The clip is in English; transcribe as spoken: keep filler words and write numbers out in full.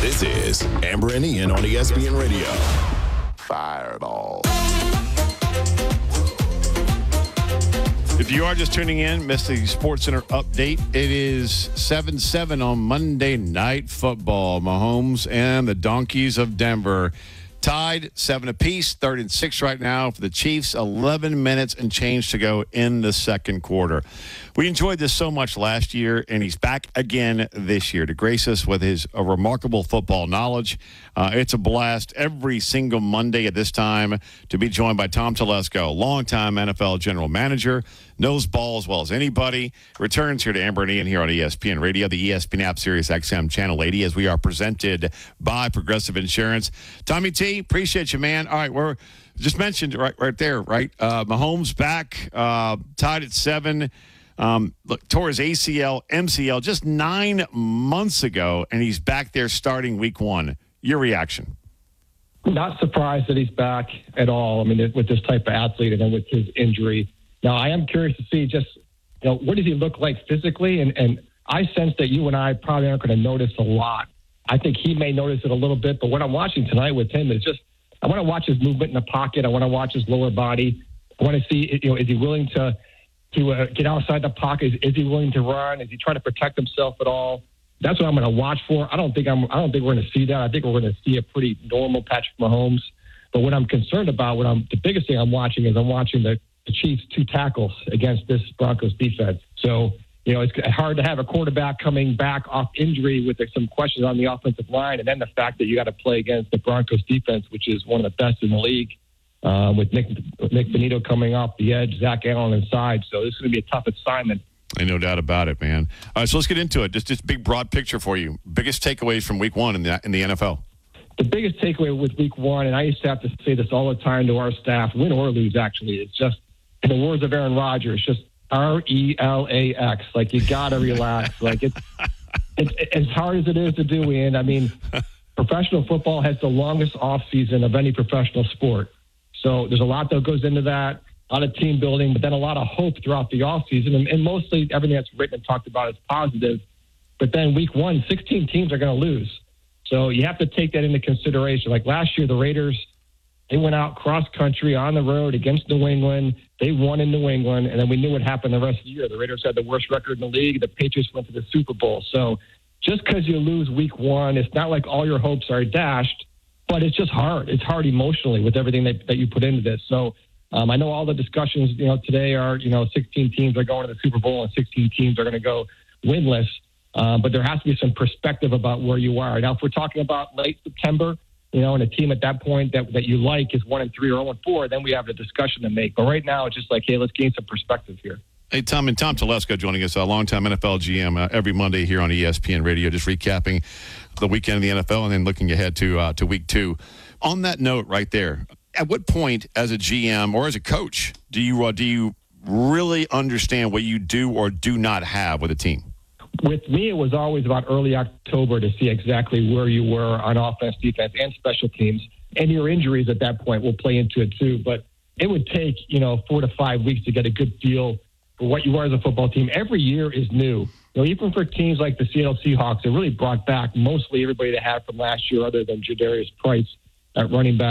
This is Amber and Ian on E S P N Radio. Fireball. If you are just tuning in, missed the SportsCenter update. It is seven seven on Monday Night Football. Mahomes and the Donkeys of Denver tied seven apiece, third and six right now for the Chiefs. eleven minutes and change to go in the second quarter. We enjoyed this so much last year, and he's back again this year to grace us with his uh, remarkable football knowledge. Uh, it's a blast every single Monday at this time to be joined by Tom Telesco, longtime N F L general manager, knows ball as well as anybody. Returns here to Amber and Ian here on E S P N Radio, the E S P N app, Sirius X M Channel eighty, as we are presented by Progressive Insurance. Tommy T, appreciate you, man. All right, we're just mentioned right, right there, right? Uh, Mahomes back, uh, tied at seven. Um, look, tore his A C L, M C L just nine months ago, and he's back there starting week one. Your reaction? Not surprised that he's back at all. I mean, with this type of athlete and then with his injury. Now, I am curious to see just, you know, what does he look like physically? And, and I sense that you and I probably aren't going to notice a lot. I think he may notice it a little bit, but what I'm watching tonight with him is just, I want to watch his movement in the pocket. I want to watch his lower body. I want to see, you know, is he willing to to uh, get outside the pocket? Is, is he willing to run? Is he trying to protect himself at all? That's what I'm going to watch for. I don't think I'm. I don't think we're going to see that. I think we're going to see a pretty normal Patrick Mahomes. But what I'm concerned about, what I'm the biggest thing I'm watching is I'm watching the, the Chiefs' two tackles against this Broncos defense. So you know it's hard to have a quarterback coming back off injury with some questions on the offensive line, and then the fact that you got to play against the Broncos defense, which is one of the best in the league. Uh, with Nick Nick Benito coming off the edge, Zach Allen inside. So this is going to be a tough assignment. Ain't no doubt about it, man. All right, so let's get into it. Just this big, broad picture for you. Biggest takeaways from week one in the, in the N F L? The biggest takeaway with week one, and I used to have to say this all the time to our staff, win or lose, actually, it's just, in the words of Aaron Rodgers, just R E L A X. Like, you got to relax. Like, it's, it's as hard as it is to do, Ian. I mean, professional football has the longest offseason of any professional sport. So there's a lot that goes into that, a lot of team building, but then a lot of hope throughout the offseason. And, and mostly everything that's written and talked about is positive. But then week one, sixteen teams are going to lose. So you have to take that into consideration. Like last year, the Raiders, they went out cross-country on the road against New England. They won in New England, and then we knew what happened the rest of the year. The Raiders had the worst record in the league. The Patriots went to the Super Bowl. So just because you lose week one, it's not like all your hopes are dashed. But it's just hard. It's hard emotionally with everything that, that you put into this. So um, I know all the discussions, you know, today are, you know, sixteen teams are going to the Super Bowl and sixteen teams are going to go winless. Um, but there has to be some perspective about where you are. Now, if we're talking about late September, you know, and a team at that point that, that you like is one and three or zero and four, then we have a discussion to make. But right now, it's just like, hey, let's gain some perspective here. Hey, Tom, and Tom Telesco joining us, a longtime N F L G M, uh, every Monday here on E S P N Radio, just recapping the weekend of the N F L and then looking ahead to uh, to week two. On that note right there, at what point as a G M or as a coach do you uh, do you really understand what you do or do not have with a team? With me, it was always about early October to see exactly where you were on offense, defense, and special teams. And your injuries at that point will play into it too. But it would take, you know, four to five weeks to get a good feel for what you are as a football team. Every year is new. You know, even for teams like the Seattle Seahawks, it really brought back mostly everybody they had from last year other than Jadarius Price at running back.